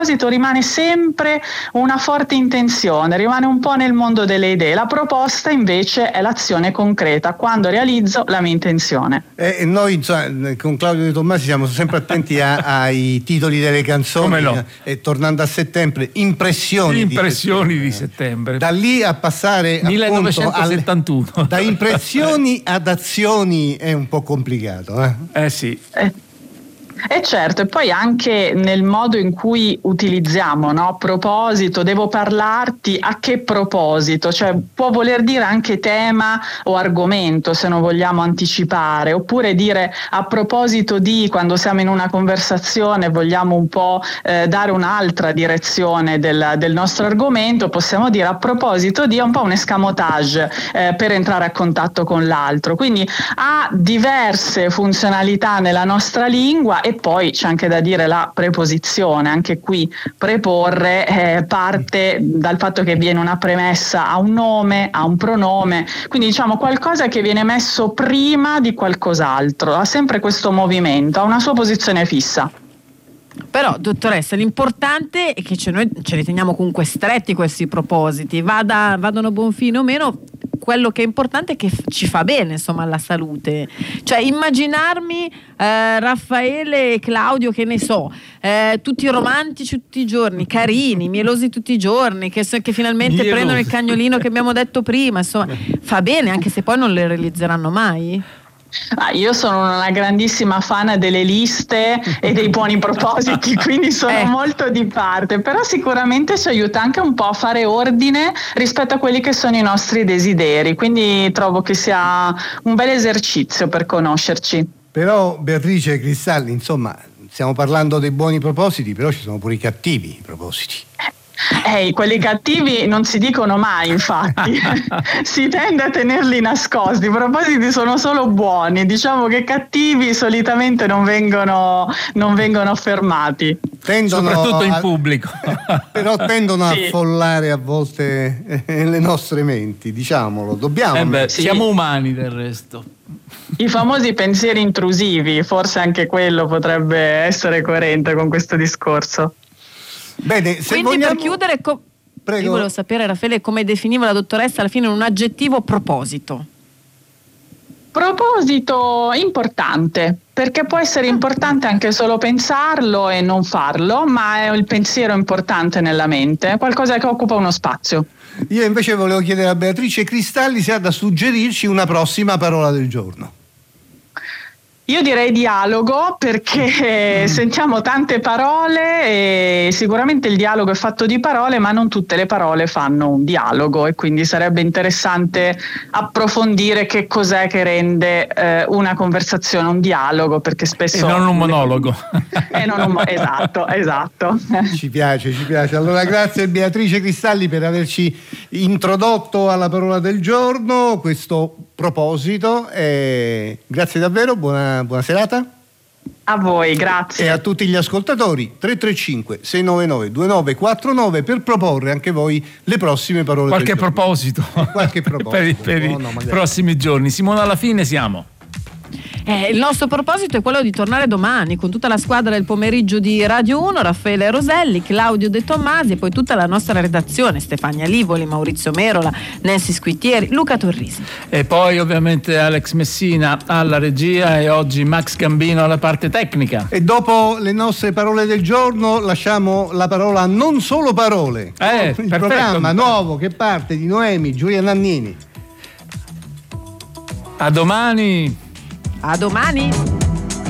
rimane sempre una forte intenzione, rimane un po' nel mondo delle idee. La proposta invece è l'azione concreta, quando realizzo la mia intenzione. Noi con Claudio De Tommasi siamo sempre attenti ai titoli delle canzoni. Come no? E tornando a settembre, impressioni di settembre. Da lì a passare 1971 da impressioni ad azioni è un po' complicato. Sì. E certo, e poi anche nel modo in cui utilizziamo, no? Proposito, devo parlarti, a che proposito? Cioè può voler dire anche tema o argomento, se non vogliamo anticipare, oppure dire a proposito di, quando siamo in una conversazione vogliamo un po' dare un'altra direzione del nostro argomento, possiamo dire a proposito di, è un po' un escamotage per entrare a contatto con l'altro, quindi ha diverse funzionalità nella nostra lingua. E poi c'è anche da dire la preposizione, anche qui preporre parte dal fatto che viene una premessa a un nome, a un pronome, quindi diciamo qualcosa che viene messo prima di qualcos'altro, ha sempre questo movimento, ha una sua posizione fissa. Però, dottoressa, l'importante è che noi ce li teniamo comunque stretti questi propositi, vadano a buon fine o meno. Quello che è importante è che ci fa bene, insomma, alla salute. Cioè immaginarmi Raffaele e Claudio, che ne so, tutti romantici tutti i giorni, carini, mielosi tutti i giorni, che finalmente prendono il cagnolino che abbiamo detto prima, insomma, fa bene, anche se poi non le realizzeranno mai. Io sono una grandissima fan delle liste e dei buoni propositi, quindi sono molto di parte, però sicuramente ci aiuta anche un po' a fare ordine rispetto a quelli che sono i nostri desideri, quindi trovo che sia un bel esercizio per conoscerci. Però Beatrice Cristalli, insomma, stiamo parlando dei buoni propositi, però ci sono pure i cattivi propositi. Quelli cattivi non si dicono mai, infatti si tende a tenerli nascosti. I propositi sono solo buoni, diciamo che cattivi solitamente non vengono affermati, soprattutto in pubblico. Però tendono a affollare a volte le nostre menti, diciamolo, dobbiamo. Siamo umani del resto. I famosi pensieri intrusivi, forse anche quello potrebbe essere coerente con questo discorso. Bene, se quindi vogliamo... per chiudere, Prego. io volevo sapere, Raffaele, come definiva la dottoressa alla fine un aggettivo proposito. Proposito importante, perché può essere importante anche solo pensarlo e non farlo, ma è il pensiero importante nella mente, qualcosa che occupa uno spazio. Io invece volevo chiedere a Beatrice Cristalli se ha da suggerirci una prossima parola del giorno. Io direi dialogo, perché sentiamo tante parole e sicuramente il dialogo è fatto di parole, ma non tutte le parole fanno un dialogo, e quindi sarebbe interessante approfondire che cos'è che rende una conversazione un dialogo, perché spesso... E non un monologo. Esatto. Ci piace. Allora grazie Beatrice Cristalli per averci introdotto alla parola del giorno, questo proposito, grazie davvero, buona serata. A voi, grazie. E a tutti gli ascoltatori, 335 699 2949 per proporre anche voi le prossime parole qualche del giorno. Proposito per i prossimi giorni. Simona, alla fine siamo. Il nostro proposito è quello di tornare domani con tutta la squadra del pomeriggio di Radio 1, Raffaele Roselli, Claudio De Tommasi e poi tutta la nostra redazione, Stefania Livoli, Maurizio Merola, Nancy Squittieri, Luca Torrisi. E poi ovviamente Alex Messina alla regia e oggi Max Gambino alla parte tecnica. E dopo le nostre parole del giorno lasciamo la parola a Non Solo Parole, il programma nuovo che parte di Noemi Giulia Nannini. A domani. A domani.